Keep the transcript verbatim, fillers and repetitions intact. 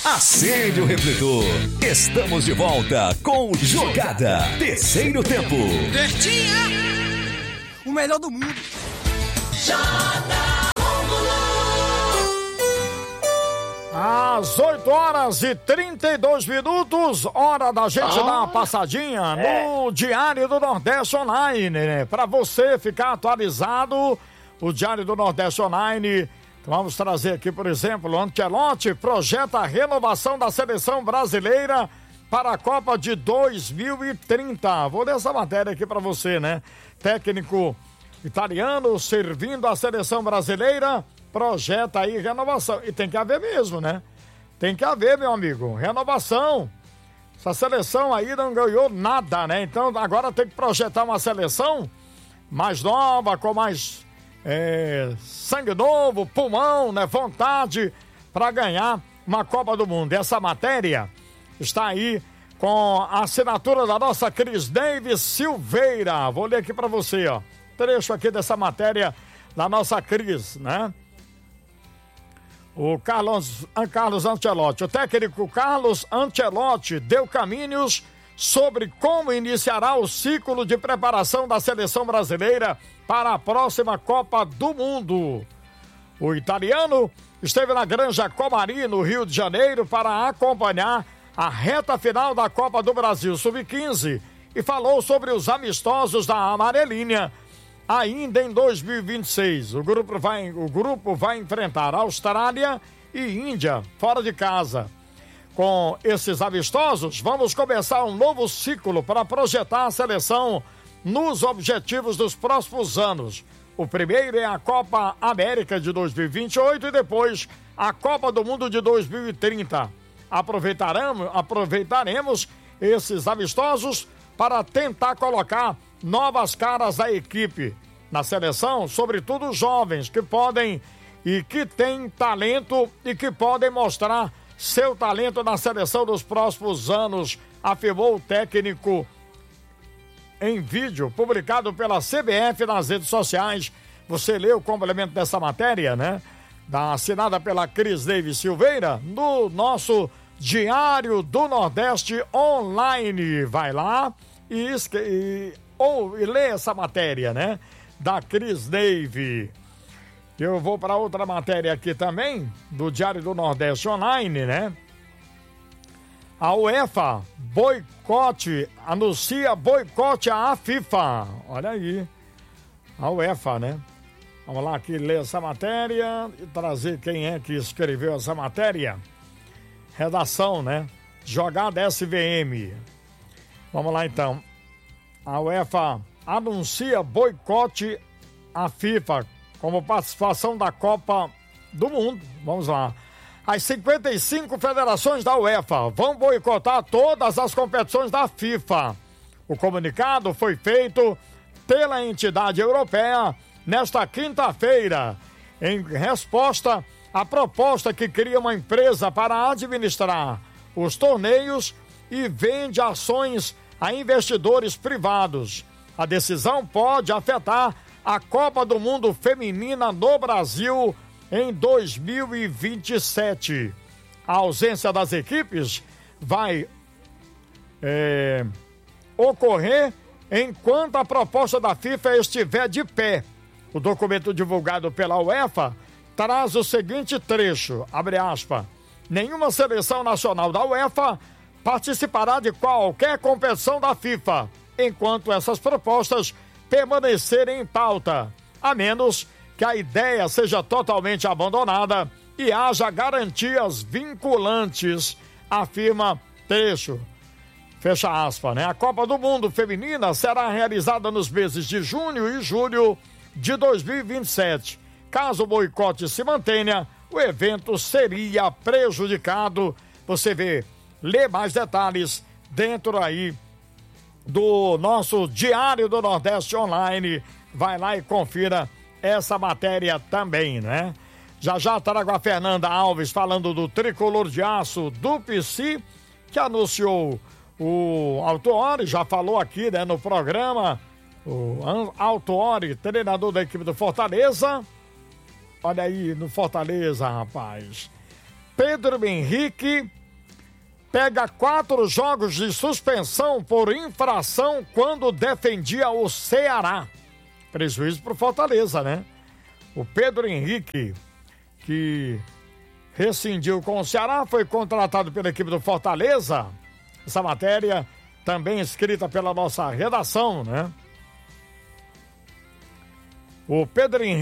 Acende o refletor. Estamos de volta com Jogada. Terceiro tempo. Bertinha, o melhor do mundo. Às oito horas e trinta e dois minutos, hora da gente ah, dar uma passadinha é. no Diário do Nordeste Online, né? Pra você ficar atualizado, o Diário do Nordeste Online. Vamos trazer aqui, por exemplo, Ancelotti projeta a renovação da seleção brasileira para a Copa de dois mil e trinta. Vou ler essa matéria aqui pra você, né? Técnico italiano servindo a seleção brasileira projeta aí renovação. E tem que haver mesmo, né? Tem que haver, meu amigo, renovação. Essa seleção aí não ganhou nada, né? Então agora tem que projetar uma seleção mais nova, com mais é, sangue novo, pulmão, né? Vontade para ganhar uma Copa do Mundo. Essa matéria está aí com a assinatura da nossa Cris Davis Silveira. Vou ler aqui para você, ó. Trecho aqui dessa matéria da nossa Cris, né? O Carlos, Carlos Ancelotti, o técnico Carlos Ancelotti deu caminhos sobre como iniciará o ciclo de preparação da seleção brasileira para a próxima Copa do Mundo. O italiano esteve na Granja Comari, no Rio de Janeiro, para acompanhar a reta final da Copa do Brasil sub quinze e falou sobre os amistosos da amarelinha. Ainda em dois mil e vinte e seis, o grupo vai, o grupo vai enfrentar Austrália e Índia fora de casa. Com esses amistosos, vamos começar um novo ciclo para projetar a seleção nos objetivos dos próximos anos. O primeiro é a Copa América de dois mil e vinte e oito e depois a Copa do Mundo de dois mil e trinta. Aproveitaremos, aproveitaremos esses amistosos para tentar colocar novas caras da equipe na seleção, sobretudo jovens que podem e que têm talento e que podem mostrar seu talento na seleção dos próximos anos, afirmou o técnico em vídeo publicado pela C B F nas redes sociais. Você leu o complemento dessa matéria, né? Da, assinada pela Cris Davis Silveira no nosso Diário do Nordeste Online. Vai lá e, e, ou, e lê essa matéria, né? Da Cris Davis. Eu vou para outra matéria aqui também, do Diário do Nordeste Online, né? A UEFA boicote, anuncia boicote à FIFA. Olha aí. A UEFA, né? Vamos lá aqui ler essa matéria e trazer quem é que escreveu essa matéria. Redação, né? Jogada S V M. Vamos lá então. A UEFA anuncia boicote à FIFA como participação da Copa do Mundo. Vamos lá. As cinquenta e cinco federações da UEFA vão boicotar todas as competições da FIFA. O comunicado foi feito pela entidade europeia nesta quinta-feira, em resposta à proposta que cria uma empresa para administrar os torneios e vende ações a investidores privados. A decisão pode afetar a Copa do Mundo Feminina no Brasil em dois mil e vinte e sete. A ausência das equipes vai é, ocorrer enquanto a proposta da FIFA estiver de pé. O documento divulgado pela UEFA traz o seguinte trecho, abre aspas, nenhuma seleção nacional da UEFA participará de qualquer competição da FIFA, enquanto essas propostas permanecerem em pauta, a menos que a ideia seja totalmente abandonada e haja garantias vinculantes, afirma trecho. Fecha aspas, né? A Copa do Mundo Feminina será realizada nos meses de junho e julho de dois mil e vinte e sete. Caso o boicote se mantenha, o evento seria prejudicado. Você vê, lê mais detalhes dentro aí do nosso Diário do Nordeste Online. Vai lá e confira essa matéria também, né? Já já trago a Fernanda Alves falando do tricolor de aço do P C, que anunciou o Autuori, já falou aqui, né, no programa, o Autuori, treinador da equipe do Fortaleza. Olha aí, no Fortaleza, rapaz. Pedro Henrique pega quatro jogos de suspensão por infração quando defendia o Ceará. Prejuízo pro Fortaleza, né? O Pedro Henrique, que rescindiu com o Ceará, foi contratado pela equipe do Fortaleza. Essa matéria também escrita pela nossa redação, né? O Pedro Henrique